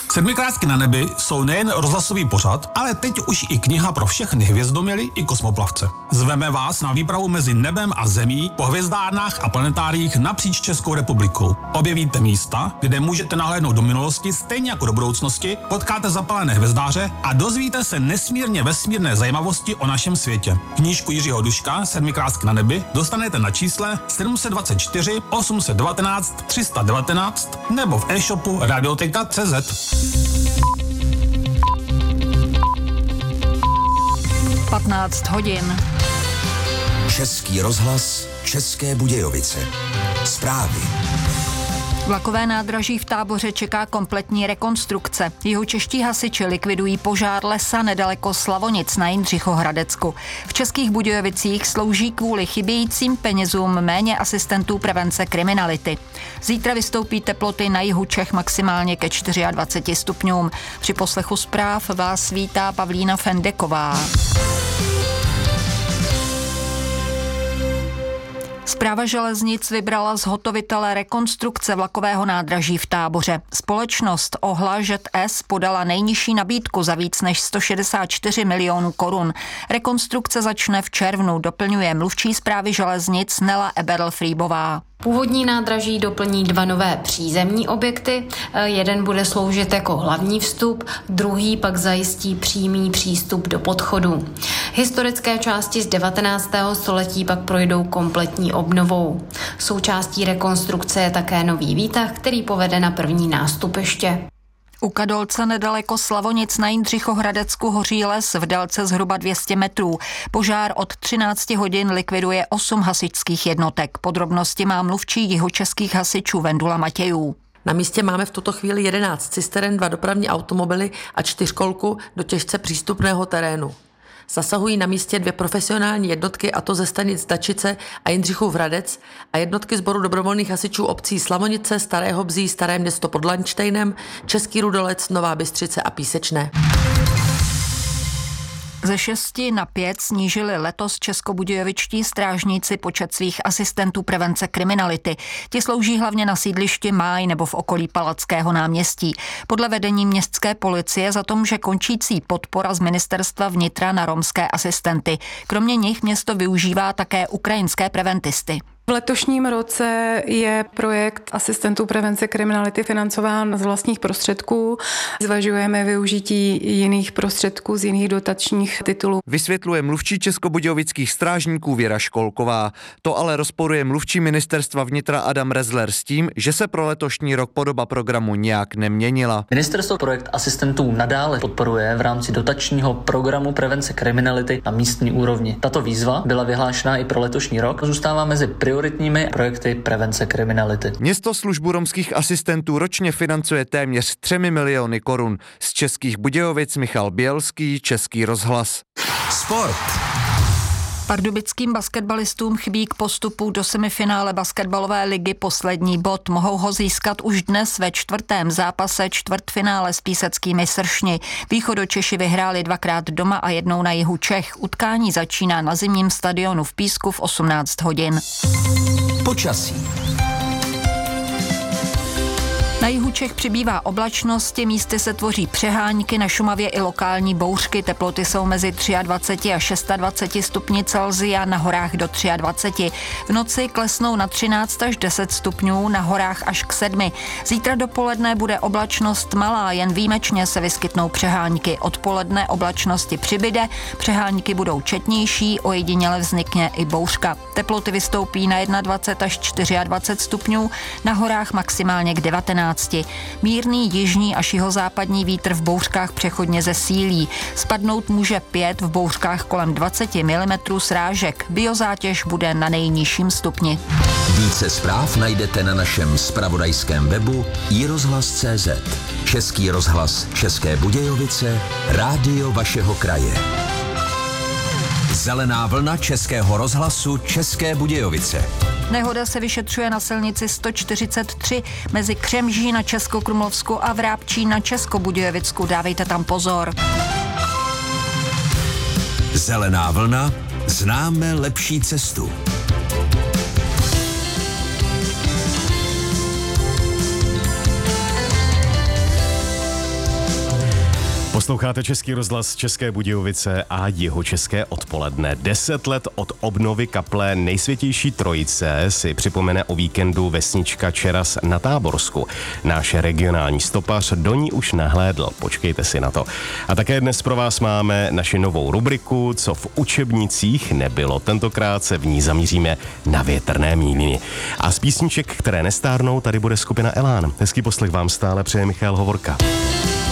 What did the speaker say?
Sedmikrátky na nebi jsou nejen rozhlasový pořad, ale teď už i kniha pro všechny hvězdoměly i kosmoplavce. Zveme vás na výpravu mezi nebem a zemí po hvězdárnách a planetáriích napříč Českou republikou. Objevíte místa, kde můžete nahlédnout do minulosti stejně jako do budoucnosti, potkáte zapalené hvězdáře a dozvíte se nesmírně vesmírné zajímavosti o našem světě. Knížku Jiřího Duška Sedmikrátky na nebi dostanete na čísle 724 819 319 nebo v e-shopu Radioteka.cz. 15 hodin. Český rozhlas, České Budějovice. Zprávy. Vlakové nádraží v Táboře čeká kompletní rekonstrukce. Jihočeští hasiči likvidují požár lesa nedaleko Slavonic na Jindřichohradecku. V Českých Budějovicích slouží kvůli chybějícím penězům méně asistentů prevence kriminality. Zítra vystoupí teploty na jihu Čech maximálně ke 24 stupňům. Při poslechu zpráv vás vítá Pavlína Fendeková. Správa železnic vybrala zhotovitele rekonstrukce vlakového nádraží v Táboře. Společnost OHLA ŽS podala nejnižší nabídku za víc než 164 milionů korun. Rekonstrukce začne v červnu, doplňuje mluvčí správy železnic Nela Eberl-Frýbová. Původní nádraží doplní 2 nové přízemní objekty. Jeden bude sloužit jako hlavní vstup, druhý pak zajistí přímý přístup do podchodu. Historické části z 19. století pak projdou kompletní obnovou. Součástí rekonstrukce je také nový výtah, který povede na první nástupiště. U Kadolce nedaleko Slavonic na Jindřichohradecku hoří les v délce zhruba 200 metrů. Požár od 13 hodin likviduje 8 hasičských jednotek. Podrobnosti má mluvčí jihočeských hasičů Vendula Matějů. Na místě máme v tuto chvíli 11 cisteren, 2 dopravní automobily a 4kolku do těžce přístupného terénu. Zasahují na místě 2 profesionální jednotky, a to ze stanic Dačice a Jindřichův Hradec, a jednotky sboru dobrovolných hasičů obcí Slavonice, Staré Hobzí, Staré Město pod Lanštejnem, Český Rudolec, Nová Bystřice a Písečné. Ze 6 na 5 snížili letos českobudějovičtí strážníci počet svých asistentů prevence kriminality. Ti slouží hlavně na sídlišti Máj nebo v okolí Palackého náměstí. Podle vedení městské policie za to může končící podpora z ministerstva vnitra na romské asistenty. Kromě nich město využívá také ukrajinské preventisty. V letošním roce je projekt asistentů prevence kriminality financován z vlastních prostředků. Zvažujeme využití jiných prostředků z jiných dotačních titulů. Vysvětluje mluvčí českobudějovických strážníků Věra Školková. To ale rozporuje mluvčí ministerstva vnitra Adam Rezler s tím, že se pro letošní rok podoba programu nějak neměnila. Ministerstvo projekt asistentů nadále podporuje v rámci dotačního programu prevence kriminality na místní úrovni. Tato výzva byla vyhlášena i pro letošní rok. Zůstává mezi prioritními projekty prevence kriminality. Město službu romských asistentů ročně financuje téměř 3 miliony korun. Z Českých Budějovic Michal Bělský, Český rozhlas. Sport. Pardubickým basketbalistům chybí k postupu do semifinále basketbalové ligy poslední bod. Mohou ho získat už dnes ve 4. zápase čtvrtfinále s píseckými Sršni. Východočeši vyhráli 2krát doma a 1 na jihu Čech. Utkání začíná na zimním stadionu v Písku v 18 hodin. Počasí. Na jihu Čech přibývá oblačnosti, místy se tvoří přehánky, na Šumavě i lokální bouřky, teploty jsou mezi 23 a 26 stupni Celsia, na horách do 23. V noci klesnou na 13 až 10 stupňů, na horách až k 7. Zítra dopoledne bude oblačnost malá, jen výjimečně se vyskytnou přehánky. Odpoledne oblačnosti přibyde, přehánky budou četnější, ojediněle vznikne i bouřka. Teploty vystoupí na 21 až 24 stupňů, na horách maximálně k 19. Mírný jižní až jihozápadní vítr v bouřkách přechodně zesílí. Spadnout může 5, v bouřkách kolem 20 mm srážek. Biozátěž bude na nejnižším stupni. Více zpráv najdete na našem zpravodajském webu iRozhlas.cz. Český rozhlas České Budějovice, rádio vašeho kraje. Zelená vlna Českého rozhlasu České Budějovice. Nehoda se vyšetřuje na silnici 143 mezi Křemží na Českokrumlovsku a Vrápčí na Českobudějovicku. Dávejte tam pozor. Zelená vlna, známe lepší cestu. Posloucháte Český rozhlas České Budějovice a Jihočeské odpoledne. 10 let od obnovy kaple Nejsvětější Trojice si připomene o víkendu vesnička Čeras na Táborsku. Náš regionální stopař do ní už nahlédl, počkejte si na to. A také dnes pro vás máme naši novou rubriku Co v učebnicích nebylo. Tentokrát se v ní zamíříme na větrné mlýny. A z písniček, které nestárnou, tady bude skupina Elán. Hezký poslech vám stále přeje Michal Hovorka.